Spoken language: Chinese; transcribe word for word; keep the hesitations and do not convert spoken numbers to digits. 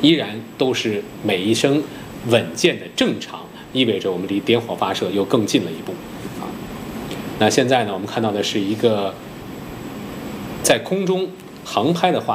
依然都是每一声稳健的正常，意味着我们离点火发射又更近了一步啊。那现在呢，我们看到的是一个在空中航拍的画